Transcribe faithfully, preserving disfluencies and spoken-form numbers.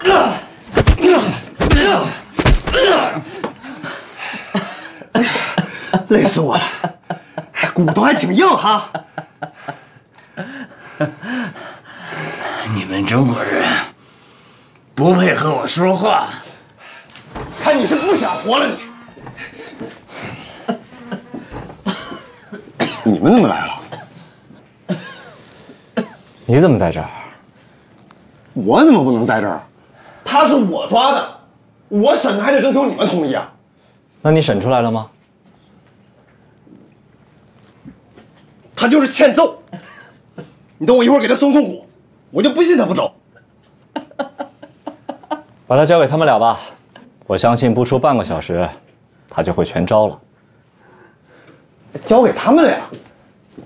累死我了，骨头还挺硬哈。 你们中国人不配和我说话。 看你是不想活了你。你们怎么来了？ 你怎么在这儿？ 我怎么不能在这儿？他是我抓的，我审还得征求你们同意啊。 那你审出来了吗？ 他就是欠揍。你等我一会儿给他松松骨，我就不信他不走。 把他交给他们俩吧，我相信不出半个小时，他就会全招了。 交给他们俩？